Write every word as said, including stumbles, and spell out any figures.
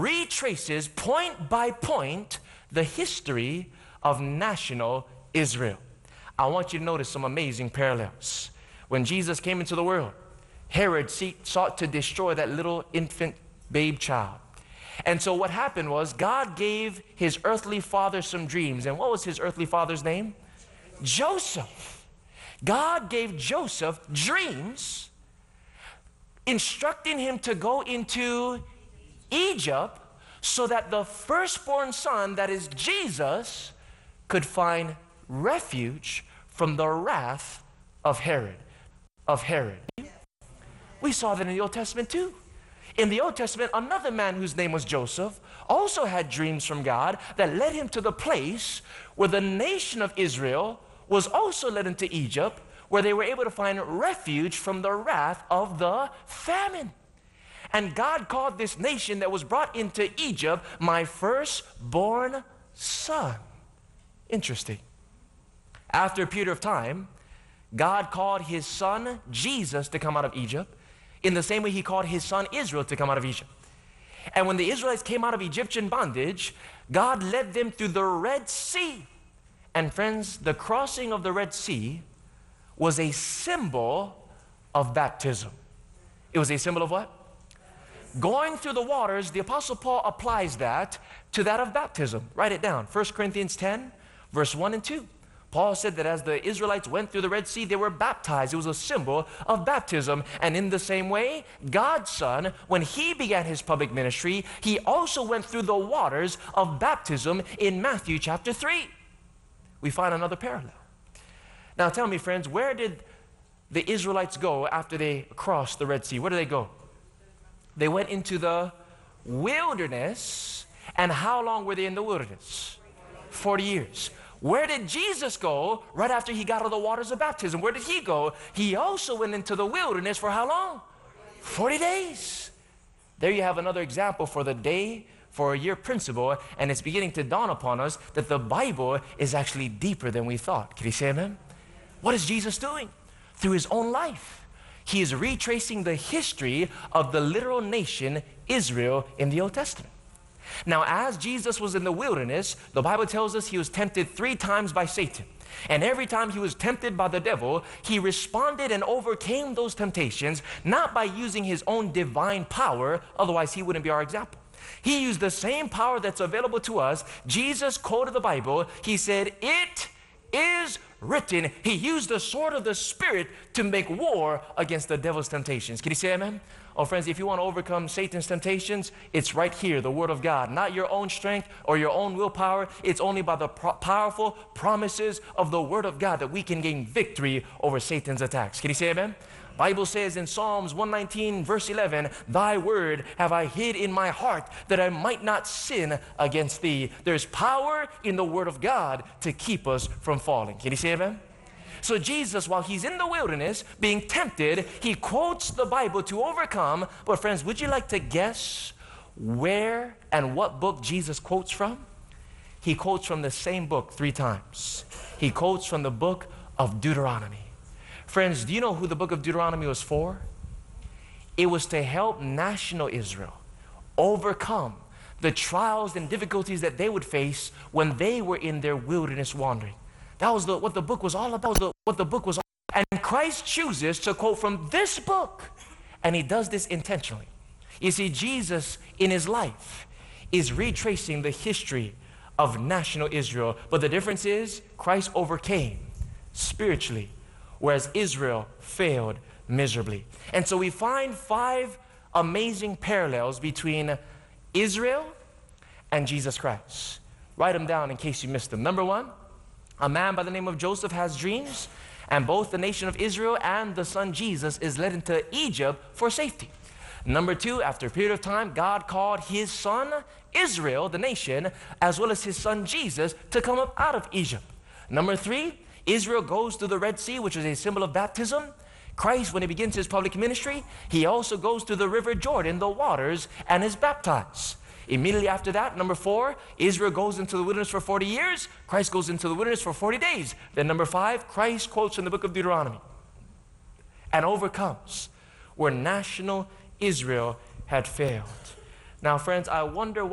retraces point by point the history of national Israel. I want you to notice some amazing parallels. When Jesus came into the world, Herod sought to destroy that little infant babe child. And so what happened was God gave his earthly father some dreams. And what was his earthly father's name? Joseph. God gave Joseph dreams, instructing him to go into Egypt so that the firstborn son, that is Jesus, could find refuge from the wrath of Herod. Of Herod. We saw that in the Old Testament too. In the Old Testament, another man whose name was Joseph also had dreams from God that led him to the place where the nation of Israel was also led into Egypt, where they were able to find refuge from the wrath of the famine. And God called this nation that was brought into Egypt, my firstborn son. Interesting. After a period of time, God called his son Jesus to come out of Egypt, in the same way he called his son Israel to come out of Egypt. And when the Israelites came out of Egyptian bondage, God led them through the Red Sea. And friends, the crossing of the Red Sea was a symbol of baptism. It was a symbol of what? Going through the waters, the Apostle Paul applies that to that of baptism. Write it down. First Corinthians ten, verse one and two. Paul said that as the Israelites went through the Red Sea, they were baptized. It was a symbol of baptism. And in the same way, God's Son, when he began his public ministry, he also went through the waters of baptism in Matthew chapter three. We find another parallel. Now tell me, friends, where did the Israelites go after they crossed the Red Sea? Where did they go? They went into the wilderness. And how long were they in the wilderness? forty years. Where did Jesus go right after he got out of the waters of baptism? Where did he go? He also went into the wilderness for how long? forty days. There you have another example for the day for a year principle, and it's beginning to dawn upon us that the Bible is actually deeper than we thought. Can you say amen? What is Jesus doing? Through his own life, he is retracing the history of the literal nation Israel in the Old Testament. Now, as Jesus was in the wilderness, the Bible tells us he was tempted three times by Satan. And every time he was tempted by the devil, he responded and overcame those temptations, not by using his own divine power, otherwise he wouldn't be our example. He used the same power that's available to us. Jesus quoted the Bible. He said, "It is written." He used the sword of the Spirit to make war against the devil's temptations. Can you say amen? Oh, friends, if you want to overcome Satan's temptations, it's right here, the Word of God. Not your own strength or your own willpower. It's only by the pro powerful promises of the Word of God that we can gain victory over Satan's attacks. Can you say amen? Bible says in Psalms one nineteen, verse eleven, "Thy word have I hid in my heart, that I might not sin against thee." There's power in the Word of God to keep us from falling. Can you say amen? So Jesus, while he's in the wilderness being tempted, he quotes the Bible to overcome. But friends, would you like to guess where and what book Jesus quotes from? He quotes from the same book three times. He quotes from the book of Deuteronomy. Friends, do you know who the book of Deuteronomy was for? It was to help national Israel overcome the trials and difficulties that they would face when they were in their wilderness wandering. That was the, what the book was all about. What the book was all about. And Christ chooses to quote from this book. And he does this intentionally. You see, Jesus in his life is retracing the history of national Israel. But the difference is Christ overcame spiritually, whereas Israel failed miserably. And so we find five amazing parallels between Israel and Jesus Christ. Write them down in case you missed them. Number one, a man by the name of Joseph has dreams, and both the nation of Israel and the son Jesus is led into Egypt for safety. Number two, after a period of time, God called his son Israel, the nation, as well as his son Jesus, to come up out of Egypt. Number three, Israel goes through the Red Sea, which is a symbol of baptism. Christ, when he begins his public ministry, he also goes to the river Jordan, the waters, and is baptized. Immediately after that, number four, Israel goes into the wilderness for forty years. Christ goes into the wilderness for forty days. Then number five, Christ quotes from the book of Deuteronomy and overcomes where national Israel had failed. Now, friends, I wonder why.